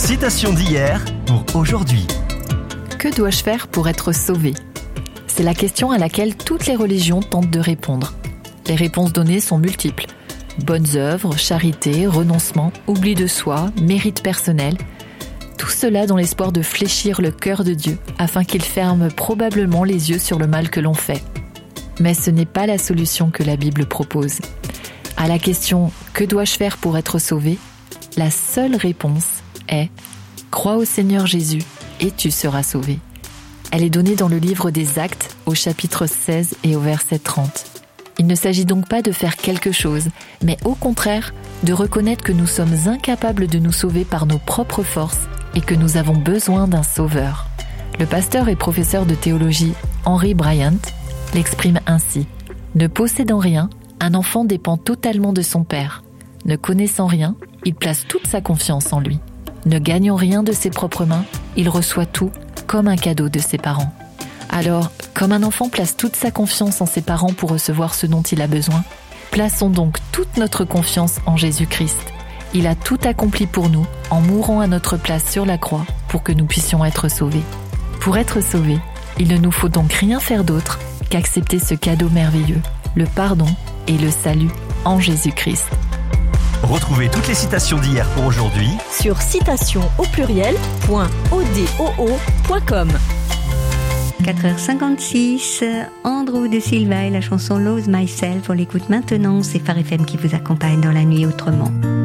Citation d'hier pour aujourd'hui. Que dois-je faire pour être sauvé ? C'est la question à laquelle toutes les religions tentent de répondre. Les réponses données sont multiples. Bonnes œuvres, charité, renoncement, oubli de soi, mérite personnel. Tout cela dans l'espoir de fléchir le cœur de Dieu afin qu'il ferme probablement les yeux sur le mal que l'on fait. Mais ce n'est pas la solution que la Bible propose. À la question « Que dois-je faire pour être sauvé ?», la seule réponse est « Crois au Seigneur Jésus et tu seras sauvé ». Elle est donnée dans le livre des Actes au chapitre 16 et au verset 30. Il ne s'agit donc pas de faire quelque chose, mais au contraire, de reconnaître que nous sommes incapables de nous sauver par nos propres forces et que nous avons besoin d'un sauveur. Le pasteur et professeur de théologie Henry Bryant l'exprime ainsi. Ne possédant rien, un enfant dépend totalement de son père. Ne connaissant rien, il place toute sa confiance en lui. Ne gagnant rien de ses propres mains, il reçoit tout comme un cadeau de ses parents. Alors, comme un enfant place toute sa confiance en ses parents pour recevoir ce dont il a besoin, plaçons donc toute notre confiance en Jésus-Christ. Il a tout accompli pour nous en mourant à notre place sur la croix pour que nous puissions être sauvés. Pour être sauvés, il ne nous faut donc rien faire d'autre qu'accepter ce cadeau merveilleux, le pardon et le salut en Jésus-Christ. Retrouvez toutes les citations d'hier pour aujourd'hui sur citations.odoo.com. 4h56, Andrew de Silva et la chanson Lose Myself. On l'écoute maintenant, c'est Phare FM qui vous accompagne dans la nuit autrement.